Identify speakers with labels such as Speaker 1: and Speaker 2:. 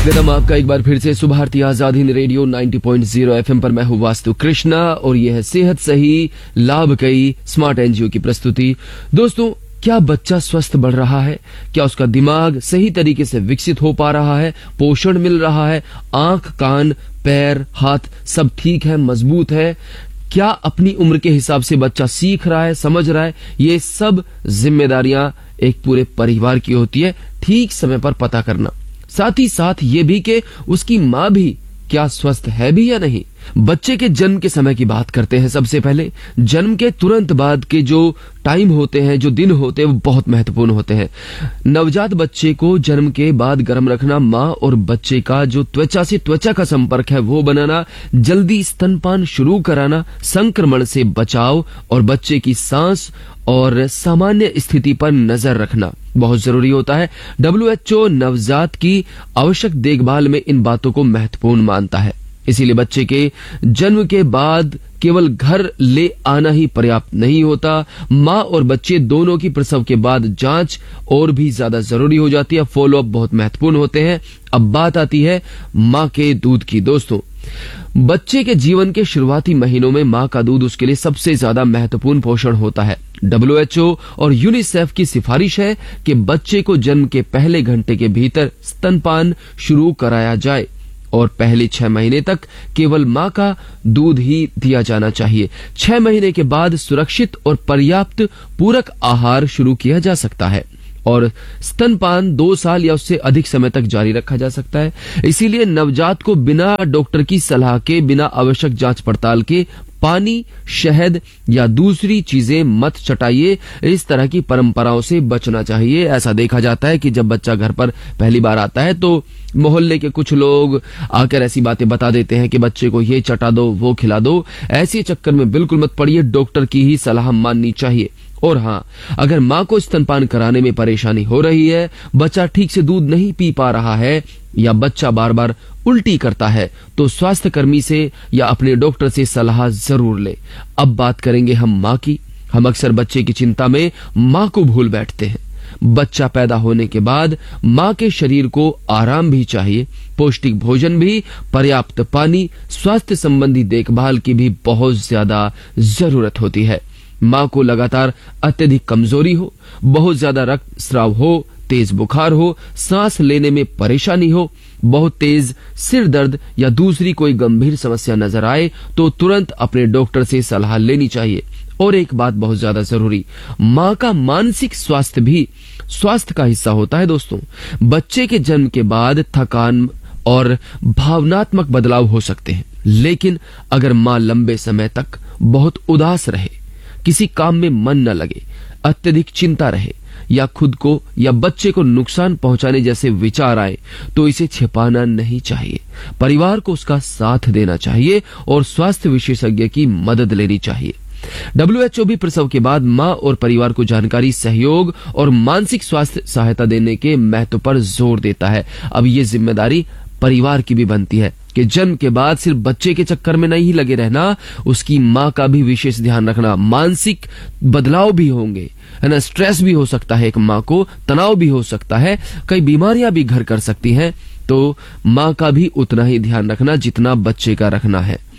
Speaker 1: स्वागत है आपका एक बार फिर से सुभारती आजाद हिंद रेडियो 90.0 एफएम पर। मैं हूं वास्तु कृष्णा और यह है सेहत सही लाभ कई स्मार्ट एनजीओ की प्रस्तुति। दोस्तों, क्या बच्चा स्वस्थ बढ़ रहा है? क्या उसका दिमाग सही तरीके से विकसित हो पा रहा है? पोषण मिल रहा है? आंख, कान, पैर, हाथ सब ठीक है, मजबूत है? क्या अपनी उम्र के हिसाब से बच्चा सीख रहा है, समझ रहा है? ये सब जिम्मेदारियां एक पूरे परिवार की होती है, ठीक समय पर पता करना। साथ ही साथ ये भी कि उसकी मां भी क्या स्वस्थ है भी या नहीं। बच्चे के जन्म के समय की बात करते हैं। सबसे पहले जन्म के तुरंत बाद के जो टाइम होते हैं, जो दिन होते हैं, वो बहुत महत्वपूर्ण होते हैं। नवजात बच्चे को जन्म के बाद गर्म रखना, मां और बच्चे का जो त्वचा से त्वचा का संपर्क है वो बनाना, जल्दी स्तनपान शुरू कराना, संक्रमण से बचाव और बच्चे की सांस और सामान्य स्थिति पर नजर रखना बहुत जरूरी होता है। WHO नवजात की आवश्यक देखभाल में इन बातों को महत्वपूर्ण मानता है। इसीलिए बच्चे के जन्म के बाद केवल घर ले आना ही पर्याप्त नहीं होता। मां और बच्चे दोनों की प्रसव के बाद जांच और भी ज्यादा जरूरी हो जाती है। फॉलोअप बहुत महत्वपूर्ण होते हैं। अब बात आती है मां के दूध की। दोस्तों, बच्चे के जीवन के शुरुआती महीनों में मां का दूध उसके लिए सबसे ज्यादा महत्वपूर्ण पोषण होता है। WHO और यूनिसेफ की सिफारिश है कि बच्चे को जन्म के पहले घंटे के भीतर स्तनपान शुरू कराया जाए और पहले 6 महीने तक केवल मां का दूध ही दिया जाना चाहिए। 6 महीने के बाद सुरक्षित और पर्याप्त पूरक आहार शुरू किया जा सकता है और स्तनपान 2 साल या उससे अधिक समय तक जारी रखा जा सकता है। इसीलिए नवजात को बिना डॉक्टर की सलाह के, बिना आवश्यक जांच पड़ताल के पानी, शहद या दूसरी चीजें मत चटाइए। इस तरह की परंपराओं से बचना चाहिए। ऐसा देखा जाता है कि जब बच्चा घर पर पहली बार आता है तो मोहल्ले के कुछ लोग आकर ऐसी बातें बता देते हैं कि बच्चे को ये चटा दो, वो खिला दो। ऐसे चक्कर में बिल्कुल मत पड़िए, डॉक्टर की ही सलाह माननी चाहिए। और हाँ, अगर मां को स्तनपान कराने में परेशानी हो रही है, बच्चा ठीक से दूध नहीं पी पा रहा है या बच्चा बार बार उल्टी करता है, तो स्वास्थ्य कर्मी से या अपने डॉक्टर से सलाह जरूर ले। अब बात करेंगे हम मां की। हम अक्सर बच्चे की चिंता में मां को भूल बैठते हैं। बच्चा पैदा होने के बाद मां के शरीर को आराम भी चाहिए, पौष्टिक भोजन भी, पर्याप्त पानी, स्वास्थ्य संबंधी देखभाल की भी बहुत ज्यादा जरूरत होती है। मां को लगातार अत्यधिक कमजोरी हो, बहुत ज्यादा रक्तस्राव हो, तेज बुखार हो, सांस लेने में परेशानी हो, बहुत तेज सिर दर्द या दूसरी कोई गंभीर समस्या नजर आए तो तुरंत अपने डॉक्टर से सलाह लेनी चाहिए। और एक बात बहुत ज्यादा जरूरी, मां का मानसिक स्वास्थ्य भी स्वास्थ्य का हिस्सा होता है। दोस्तों, बच्चे के जन्म के बाद थकान और भावनात्मक बदलाव हो सकते हैं, लेकिन अगर मां लंबे समय तक बहुत उदास रहे, किसी काम में मन न लगे, अत्यधिक चिंता रहे या खुद को या बच्चे को नुकसान पहुंचाने जैसे विचार आए तो इसे छिपाना नहीं चाहिए। परिवार को उसका साथ देना चाहिए और स्वास्थ्य विशेषज्ञ की मदद लेनी चाहिए। WHO भी प्रसव के बाद मां और परिवार को जानकारी, सहयोग और मानसिक स्वास्थ्य सहायता देने के महत्व पर जोर देता है। अब ये जिम्मेदारी परिवार की भी बनती है कि जन्म के बाद सिर्फ बच्चे के चक्कर में नहीं लगे रहना, उसकी मां का भी विशेष ध्यान रखना। मानसिक बदलाव भी होंगे, है ना, स्ट्रेस भी हो सकता है, एक मां को तनाव भी हो सकता है, कई बीमारियां भी घर कर सकती हैं, तो मां का भी उतना ही ध्यान रखना जितना बच्चे का रखना है।